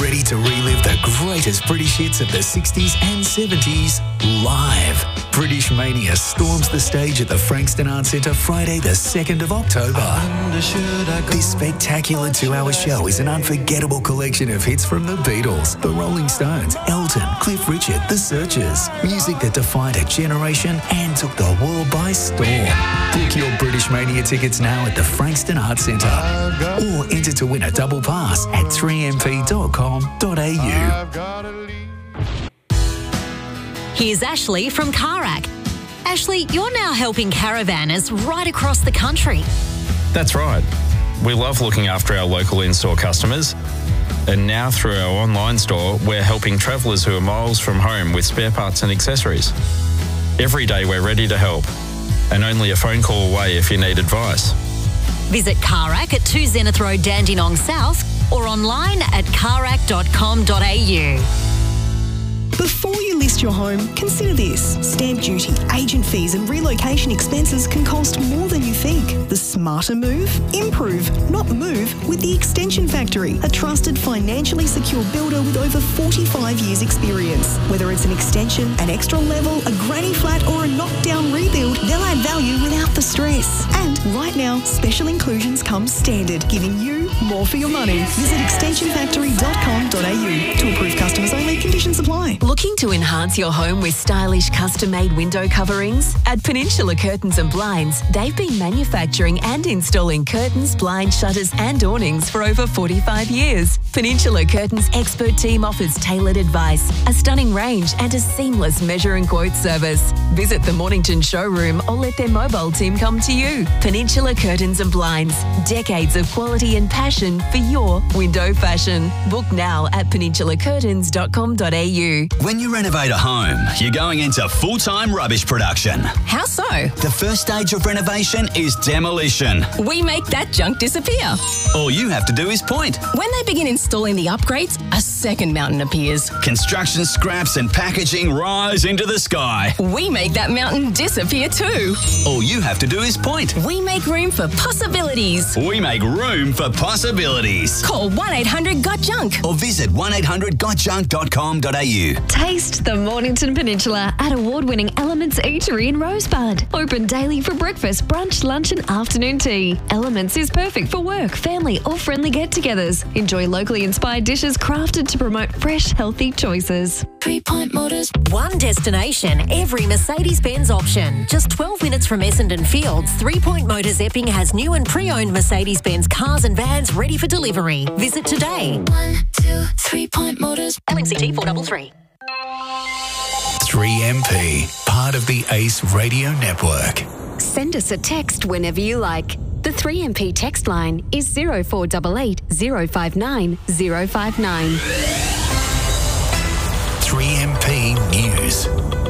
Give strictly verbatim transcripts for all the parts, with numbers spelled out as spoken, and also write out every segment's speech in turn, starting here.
ready to relive the greatest British hits of the sixties and seventies live? British Mania storms the stage at the Frankston Arts Centre Friday the second of October. This spectacular two-hour show is an unforgettable collection of hits from the Beatles, the Rolling Stones, Elton, Cliff Richard, The Searchers. Music that defined a generation and took the world by storm. Book your British Mania tickets now at the Frankston Arts Centre or enter to win a double pass at three m p dot com dot a u. Here's Ashley from Carac. Ashley, you're now helping caravanners right across the country. That's right. We love looking after our local in-store customers. And now through our online store, we're helping travellers who are miles from home with spare parts and accessories. Every day we're ready to help. And only a phone call away if you need advice. Visit Carac at two Zenith Road, Dandenong South or online at carac dot com dot a u. Before you list your home, consider this. Stamp duty, agent fees and relocation expenses can cost more than you think. The smarter move? Improve, not move, with the Extension Factory, a trusted, financially secure builder with over forty-five years experience. Whether it's an extension, an extra level, a granny flat or a knockdown rebuild, they'll add value without the stress. And right now, special inclusions come standard, giving you more for your money. Visit extension factory dot com dot a u. To approved customers only, conditions apply. Looking to enhance your home with stylish custom-made window coverings? At Peninsula Curtains and Blinds, they've been manufacturing and installing curtains, blinds, shutters and awnings for over forty-five years. Peninsula Curtains' expert team offers tailored advice, a stunning range and a seamless measure and quote service. Visit the Mornington showroom or let their mobile team come to you. Peninsula Curtains and Blinds, decades of quality and passion for your window fashion. Book now at peninsula curtains dot com dot a u. When you renovate a home, you're going into full-time rubbish production. How so? The first stage of renovation is demolition. We make that junk disappear. All you have to do is point. When they begin installing the upgrades, a second mountain appears. Construction scraps and packaging rise into the sky. We make that mountain disappear too. All you have to do is point. We make room for possibilities. We make room for possibilities. Call one eight hundred got junk or visit one eight hundred got junk dot com dot a u. Taste the Mornington Peninsula at award-winning Elements Eatery in Rosebud. Open daily for breakfast, brunch, lunch and afternoon tea. Elements is perfect for work, family or friendly get-togethers. Enjoy locally inspired dishes crafted to promote fresh, healthy choices. Three Point Motors. One destination, every Mercedes-Benz option. Just twelve minutes from Essendon Fields, Three Point Motors Epping has new and pre-owned Mercedes-Benz cars and vans ready for delivery. Visit today. One, two, Three Point Motors. L M C T four three three. three M P, part of the Ace Radio Network. Send us a text whenever you like. The three M P text line is zero four eight eight, zero five nine, zero five nine. three M P News.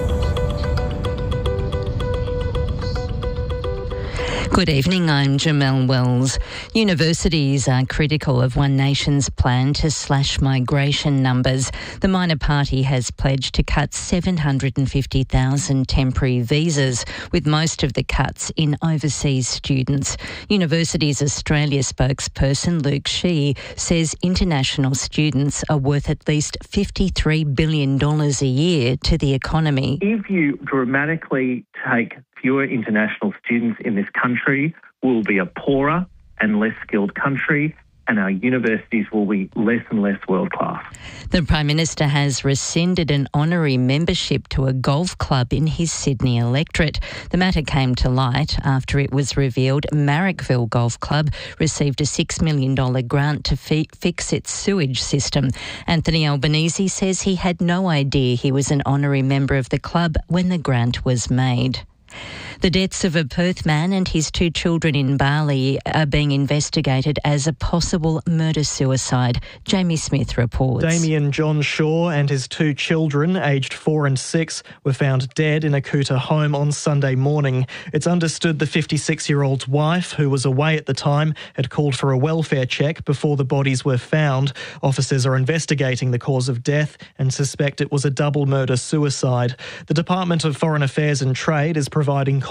Good evening, I'm Jamelle Wells. Universities are critical of One Nation's plan to slash migration numbers. The minor party has pledged to cut seven hundred fifty thousand temporary visas, with most of the cuts in overseas students. Universities Australia spokesperson Luke Shee says international students are worth at least fifty-three billion dollars a year to the economy. If you dramatically take fewer international students in this country, we'll be a poorer and less skilled country, and our universities will be less and less world-class. The Prime Minister has rescinded an honorary membership to a golf club in his Sydney electorate. The matter came to light after it was revealed Marrickville Golf Club received a six million dollars grant to fi- fix its sewage system. Anthony Albanese says he had no idea he was an honorary member of the club when the grant was made. The deaths of a Perth man and his two children in Bali are being investigated as a possible murder-suicide. Jamie Smith reports. Damien John Shaw and his two children, aged four and six, were found dead in a Kuta home on Sunday morning. It's understood the fifty-six-year-old's wife, who was away at the time, had called for a welfare check before the bodies were found. Officers are investigating the cause of death and suspect it was a double murder-suicide. The Department of Foreign Affairs and Trade is providing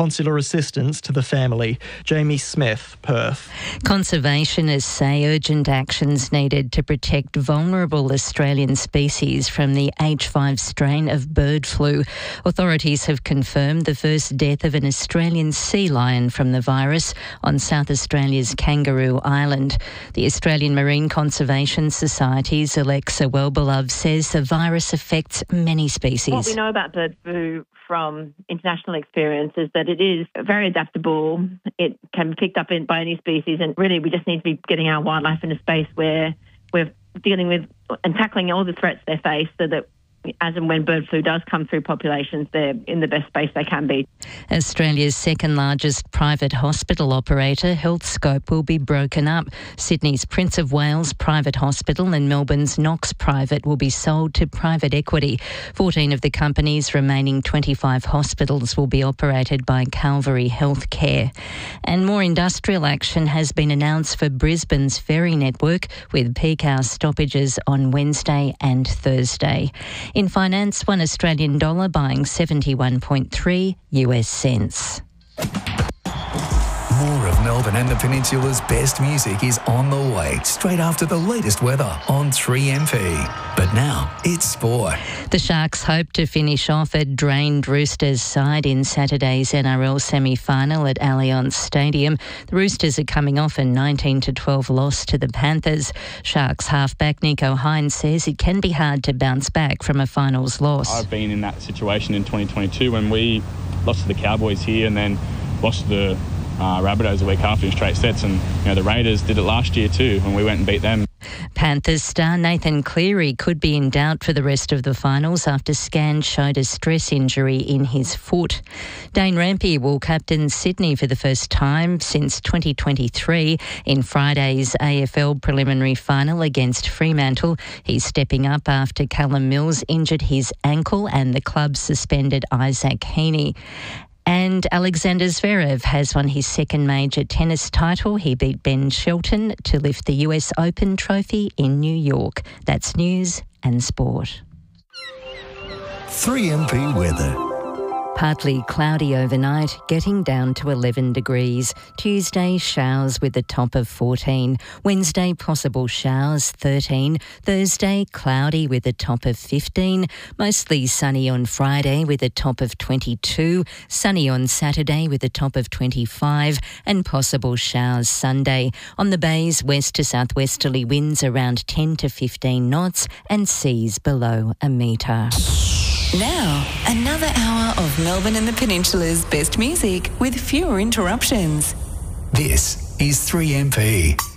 consular assistance to the family. Jamie Smith, Perth. Conservationists say urgent actions needed to protect vulnerable Australian species from the H five strain of bird flu. Authorities have confirmed the first death of an Australian sea lion from the virus on South Australia's Kangaroo Island. The Australian Marine Conservation Society's Alexa Wellbeloved says the virus affects many species. What we know about bird flu from international experience is that it is very adaptable. It can be picked up in, by any species, and really we just need to be getting our wildlife in a space where we're dealing with and tackling all the threats they face so that as and when bird flu does come through populations, they're in the best space they can be. Australia's second largest private hospital operator, Healthscope, will be broken up. Sydney's Prince of Wales Private Hospital and Melbourne's Knox Private will be sold to private equity. fourteen of the company's remaining twenty-five hospitals will be operated by Calvary Healthcare. And more industrial action has been announced for Brisbane's ferry network, with peak hour stoppages on Wednesday and Thursday. In finance, one Australian dollar buying seventy-one point three U S cents. More of Melbourne and the Peninsula's best music is on the way, straight after the latest weather on three M P. But now, it's sport. The Sharks hope to finish off a drained Roosters side in Saturday's N R L semi-final at Allianz Stadium. The Roosters are coming off a nineteen to twelve loss to the Panthers. Sharks halfback Nico Hines says it can be hard to bounce back from a finals loss. I've been in that situation in twenty twenty-two when we lost to the Cowboys here and then lost to the Uh, Rabbitohs a week after in straight sets, and you know the Raiders did it last year too when we went and beat them. Panthers star Nathan Cleary could be in doubt for the rest of the finals after scans showed a stress injury in his foot. Dane Rampe will captain Sydney for the first time since twenty twenty-three in Friday's A F L preliminary final against Fremantle. He's stepping up after Callum Mills injured his ankle and the club suspended Isaac Heaney. And Alexander Zverev has won his second major tennis title. He beat Ben Shelton to lift the U S Open trophy in New York. That's news and sport. three M P weather. Partly cloudy overnight, getting down to eleven degrees. Tuesday, showers with a top of fourteen. Wednesday, possible showers, thirteen. Thursday, cloudy with a top of fifteen. Mostly sunny on Friday with a top of twenty-two. Sunny on Saturday with a top of twenty-five. And possible showers Sunday. On the bays, west to southwesterly winds around ten to fifteen knots and seas below a metre. Now, another hour of Melbourne and the Peninsula's best music with fewer interruptions. This is three M P.